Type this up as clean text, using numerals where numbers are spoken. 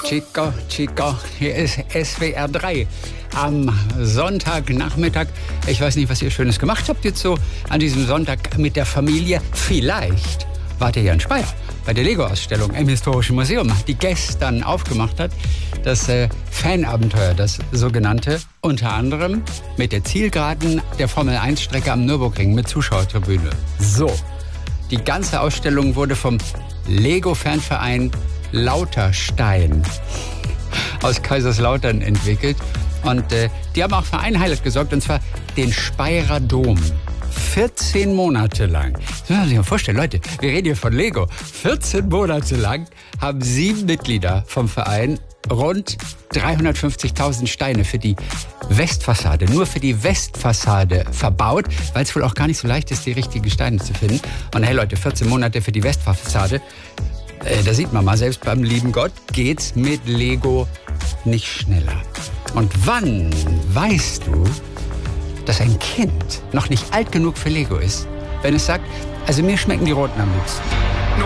Chico, Chico, hier ist SWR 3 am Sonntagnachmittag. Ich weiß nicht, was ihr Schönes gemacht habt jetzt so an diesem Sonntag mit der Familie. Vielleicht wart ihr ja in Speyer bei der Lego-Ausstellung im Historischen Museum, die gestern aufgemacht hat. Das Fanabenteuer, das sogenannte, unter anderem mit der Zielgeraden der Formel-1-Strecke am Nürburgring mit Zuschauertribüne. So, die ganze Ausstellung wurde vom Lego-Fanverein Lauterstein aus Kaiserslautern entwickelt. Und die haben auch für ein Highlight gesorgt, und zwar den Speyerer Dom. 14 Monate lang. Das muss man sich mal vorstellen, Leute, wir reden hier von Lego. 14 Monate lang haben 7 Mitglieder vom Verein rund 350.000 Steine für die Westfassade, nur für die Westfassade verbaut, weil es wohl auch gar nicht so leicht ist, die richtigen Steine zu finden. Und hey Leute, 14 Monate für die Westfassade, da sieht man mal, selbst beim lieben Gott geht's mit Lego nicht schneller. Und wann weißt du, dass ein Kind noch nicht alt genug für Lego ist, wenn es sagt, also mir schmecken die Roten am liebsten?